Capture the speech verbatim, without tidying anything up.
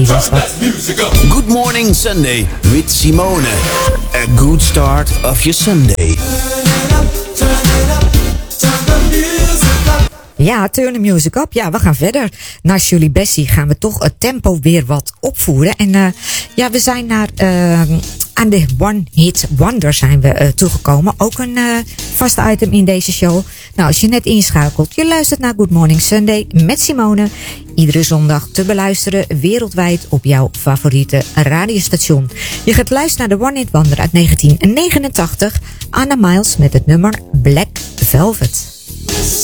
Sunday was dat. Good Morning Sunday with Simone. A good start of your Sunday. Ja, turn the music up. Ja, we gaan verder. Naar Shirley Bassey gaan we toch het tempo weer wat opvoeren. En uh, ja, we zijn naar... Uh, aan de One Hit Wonder zijn we uh, toegekomen. Ook een uh, vast item in deze show. Nou, als je net inschakelt, je luistert naar Good Morning Sunday met Simone. Iedere zondag te beluisteren wereldwijd op jouw favoriete radiostation. Je gaat luisteren naar de One Hit Wonder uit negentien negenentachtig. Anna Miles met het nummer Black Velvet.